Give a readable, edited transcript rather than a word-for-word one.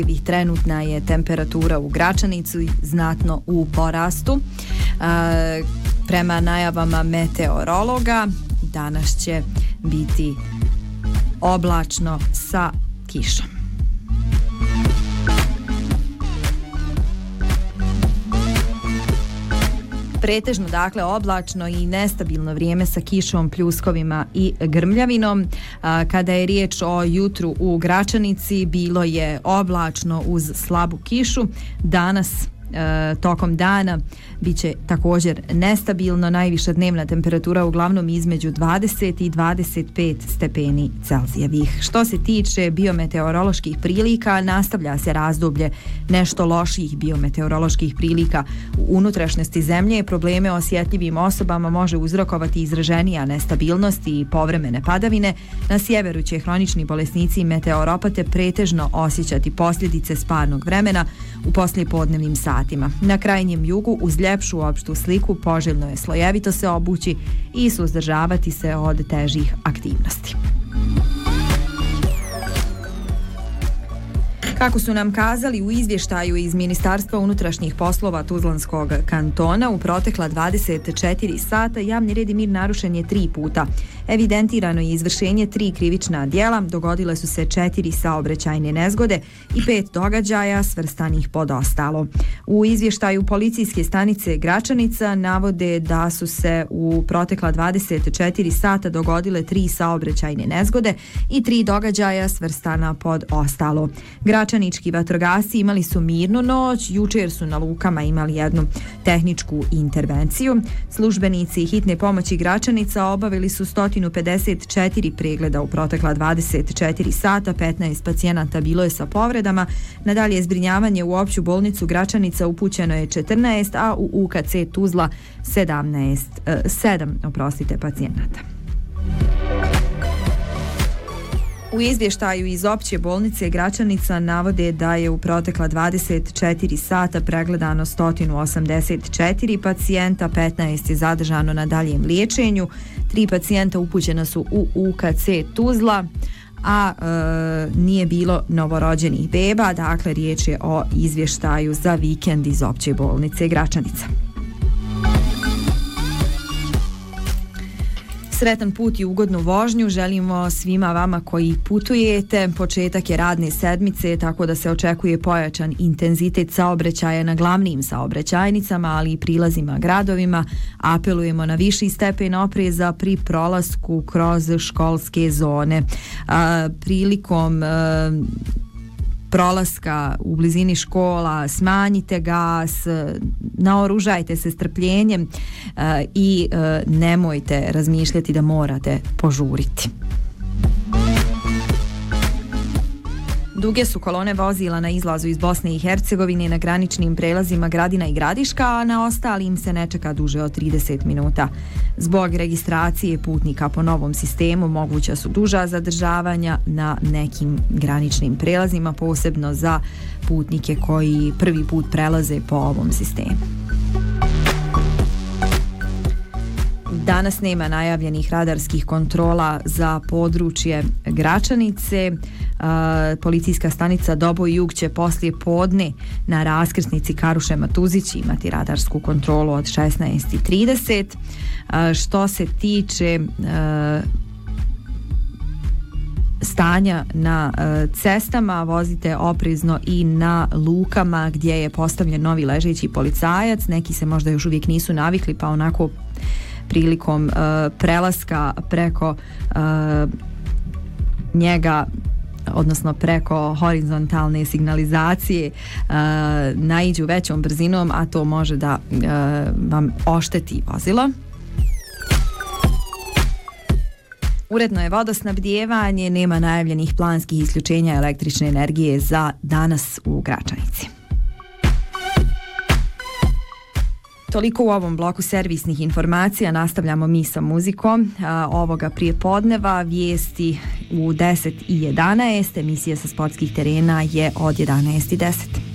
Trenutna je temperatura u Gračanici znatno u porastu. Prema najavama meteorologa danas će biti oblačno sa kišom. Pretežno dakle oblačno i nestabilno vrijeme sa kišom, pljuskovima i grmljavinom. Kada je riječ o jutru u Gračanici, bilo je oblačno uz slabu kišu. Danas tokom dana biće također nestabilno, najviša dnevna temperatura uglavnom između 20 i 25 stepeni Celzijevih. Što se tiče biometeoroloških prilika, nastavlja se razdoblje nešto loših biometeoroloških prilika u unutrašnjosti zemlje. Probleme osjetljivim osobama može uzrokovati izraženija nestabilnost i povremene padavine. Na sjeveru će hronični bolesnici i meteoropate pretežno osjećati posljedice sparnog vremena u poslijepodnevnim satima. Na krajnjem jugu uz ljepšu opštu sliku poželjno je slojevito se obući i suzdržavati se od težih aktivnosti. Kako su nam kazali u izvještaju iz Ministarstva unutrašnjih poslova Tuzlanskog kantona, u protekla 24 sata javni red i mir narušen je 3 puta. Evidentirano je izvršenje 3 krivična djela, dogodile su se 4 saobraćajne nezgode i 5 događaja svrstanih pod ostalo. U izvještaju policijske stanice Gračanica navode da su se u protekla 24 sata dogodile 3 saobraćajne nezgode i 3 događaja svrstana pod ostalo. Gračanički vatrogasci imali su mirnu noć, jučer su na lukama imali jednu tehničku intervenciju. Službenici hitne pomoći Gračanica obavili su 154 pregleda u protekla 24 sata, 15 pacijenata bilo je sa povredama. Nadalje zbrinjavanje u opću bolnicu Gračanica upućeno je 14, a u UKC Tuzla 7 pacijenata. U izvještaju iz opće bolnice Gračanica navode da je u protekla 24 sata pregledano 184 pacijenta, 15 je zadržano na daljem liječenju, 3 pacijenta upućena su u UKC Tuzla, a nije bilo novorođenih beba, dakle riječ je o izvještaju za vikend iz opće bolnice Gračanica. Sretan put i ugodnu vožnju želimo svima vama koji putujete. Početak je radne sedmice, tako da se očekuje pojačan intenzitet saobraćaja na glavnim saobraćajnicama, ali i prilazima gradovima. Apelujemo na viši stepen opreza pri prolasku kroz školske zone. Prilikom prolaska u blizini škola smanjite gas, naoružajte se strpljenjem i nemojte razmišljati da morate požuriti. Duge su kolone vozila na izlazu iz Bosne i Hercegovine na graničnim prelazima Gradina i Gradiška, a na ostalim se ne čeka duže od 30 minuta. Zbog registracije putnika po novom sistemu moguća su duža zadržavanja na nekim graničnim prelazima, posebno za putnike koji prvi put prelaze po ovom sistemu. Danas nema najavljenih radarskih kontrola za područje Gračanice. Policijska stanica Doboj Jug će poslije podne na raskrsnici Karuše-Matuzić imati radarsku kontrolu od 16:30. Što se tiče stanja na cestama, vozite oprezno i na lukama gdje je postavljen novi ležeći policajac. Neki se možda još uvijek nisu navikli, pa onako prilikom prelaska preko njega, odnosno preko horizontalne signalizacije, naiđu većom brzinom, a to može da vam ošteti vozilo. Uredno je vodosnabdijevanje, nema najavljenih planskih isključenja električne energije za danas u Gračanici. Toliko u ovom bloku servisnih informacija. Nastavljamo mi sa muzikom ovoga prijepodneva. Vijesti u 10:11. Emisija sa sportskih terena je od 11:10.